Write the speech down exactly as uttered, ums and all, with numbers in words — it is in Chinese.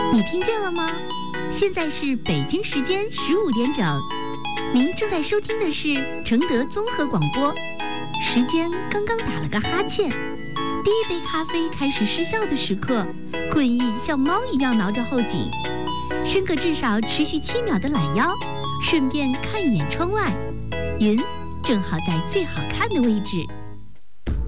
你听见了吗？现在是北京时间十五点整，您正在收听的是承德综合广播。时间刚刚打了个哈欠，第一杯咖啡开始失效的时刻，困意像猫一样挠着后颈，伸个至少持续七秒的懒腰，顺便看一眼窗外，云正好在最好看的位置。